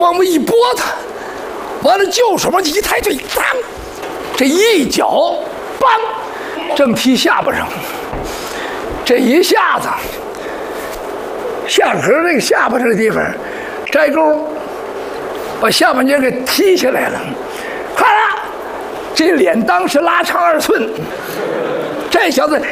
往我一拨他，完了就手往起一抬腿，当，这一脚，梆，正踢下巴上。这一下子，下颌这个下巴这个地方摘钩，把下半截给踢下来了。咔啦，这脸当时拉长2寸。这小子呀，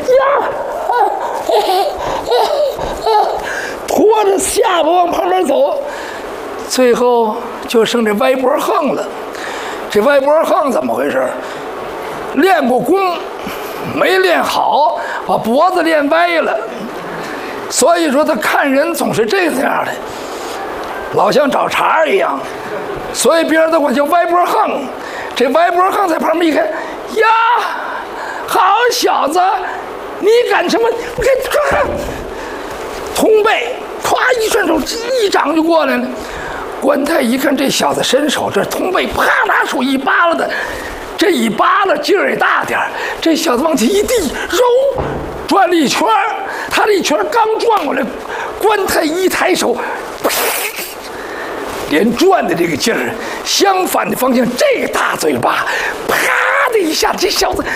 拖着下巴往旁边走，最后就剩这歪脖横了。这歪脖横怎么回事？练过功，没练好，把脖子练歪了。所以说他看人总是这样的，老像找茬一样。所以别人都管叫歪脖横。这歪脖横在旁边一看，呀，好小子，你敢什么？我看，通背，咵一伸手，一掌就过来了。关太一看这小子伸手，这通背，啪，拿手一扒拉的，这一扒拉劲儿也大点儿。这小子往起一递，揉，转了一圈，他这一圈刚转过来，关太一抬手，连转的这个劲儿，相反的方向，这个大嘴巴，啪的一下，这小子，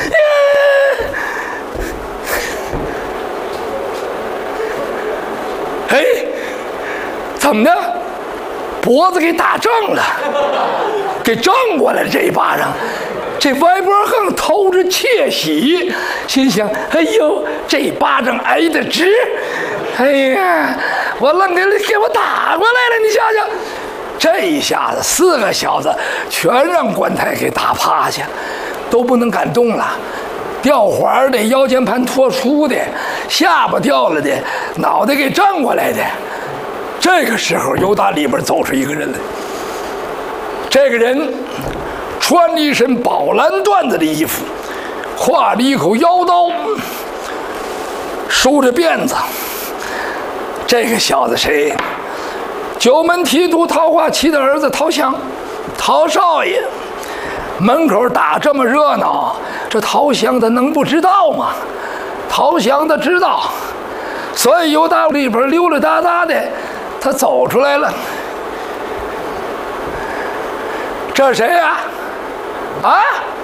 哎，怎么的？脖子给打正了，给正过来了这一巴掌。这歪脖横偷着窃喜，心想：哎呦，这一巴掌挨得直！哎呀，我愣给我打过来了，你想想。这一下子4个小子全让关太给打趴下，都不能敢动了。掉环的、腰间盘脱出的、下巴掉了的、脑袋给正过来的。这个时候，由打里边走出一个人来。这个人穿了一身宝蓝缎子的衣服，画了一口腰刀，梳着辫子。这个小子谁？九门提督陶化琪的儿子陶祥，陶少爷。门口打这么热闹，这陶祥他能不知道吗？陶祥他知道，所以由打里边溜溜达达的，他走出来了。这谁呀？啊！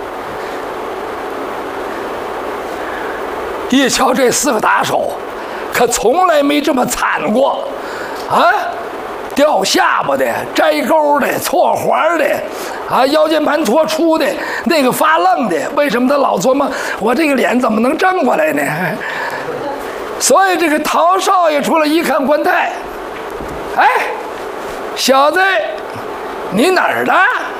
一瞧这4个打手，可从来没这么惨过，啊！掉下巴的、摘钩的、错环的，啊，腰间盘脱出的，那个发愣的，为什么他老琢磨我这个脸怎么能正过来呢？所以这个陶少爷出来一看关太，哎，小子，你哪儿的？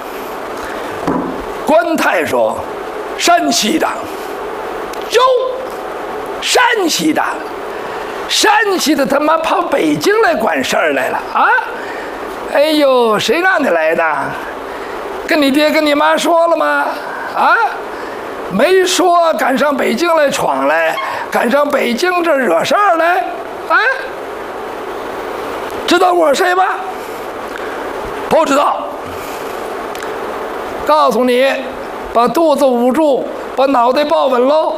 关太说：“山西的。”哟，山西的。山西的他妈跑北京来管事儿来了啊！哎呦，谁让你来的？跟你爹跟你妈说了吗？啊，没说，赶上北京来闯来，赶上北京这惹事儿来，啊？知道我是谁吗？不知道。告诉你，把肚子捂住，把脑袋抱稳喽。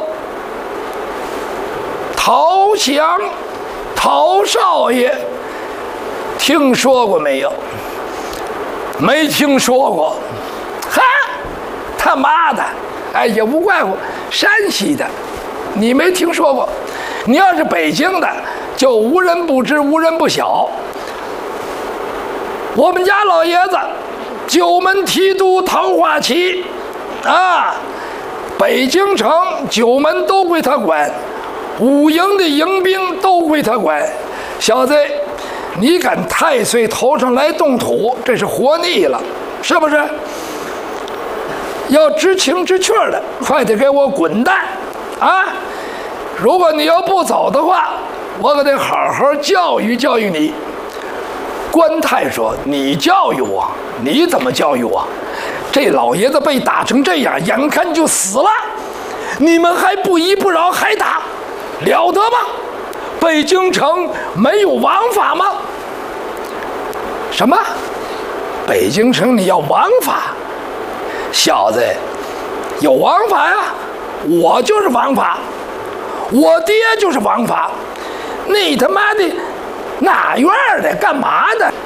陶祥，陶少爷，听说过没有？没听说过。哈，他妈的！哎，也不怪我，山西的，你没听说过。你要是北京的，就无人不知，无人不晓。我们家老爷子，九门提督陶化琪，啊，北京城9门都归他管。5营的营兵都归他管，小子，你敢太岁头上来动土，这是活腻了，是不是？要知情知趣的，快点给我滚蛋啊！如果你要不走的话，我可得好好教育教育你。关太说：“你教育我？你怎么教育我？这老爷子被打成这样，眼看就死了，你们还不依不饶，还打？了得吗？北京城没有王法吗？什么？北京城你要王法？小子，有王法呀！我就是王法，我爹就是王法。你他妈的哪院的？干嘛的？